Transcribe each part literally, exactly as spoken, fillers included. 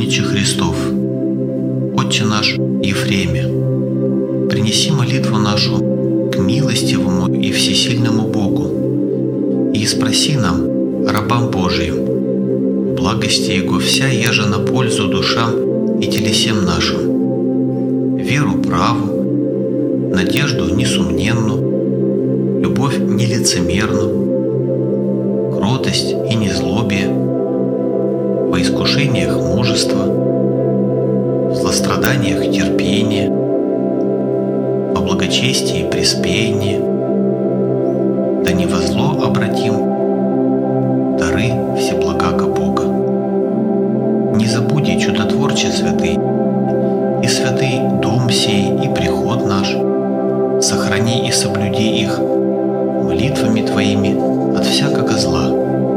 угодниче Христов, Отче наш Ефреме, принеси молитву нашу к милостивому и всесильному Богу, и спроси нам, рабам Божиим, благости Его вся еже на пользу душам и телесем нашим, веру праву, надежду несомненну, любовь нелицемерну, кротость и незлобие, во искушениях мужество, в злостраданиях терпение, во благочестии преспеяние, да не во зло обратим дары всеблагаго Бога. Не забуди, чудотворче святый, и святый дом сей, и приход наш, сохрани и соблюди их молитвами Твоими от всякого зла.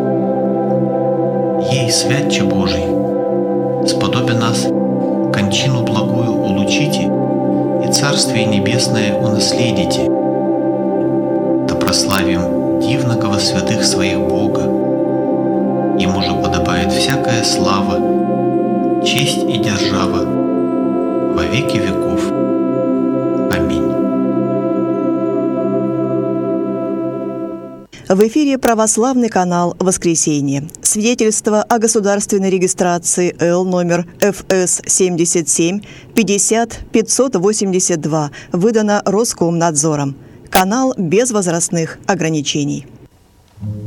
Ей, святче Божий, сподоби нас кончину благую улучите и Царствие Небесное унаследите, да прославим дивного во святых своих Бога. Ему же подобает всякая слава, честь и держава во веки веков. Аминь. В эфире православный канал «Воскресенье». Свидетельство о государственной регистрации Л номер Ф С семьдесят семь пятьдесят пятьсот восемьдесят два выдано Роскомнадзором. Канал без возрастных ограничений.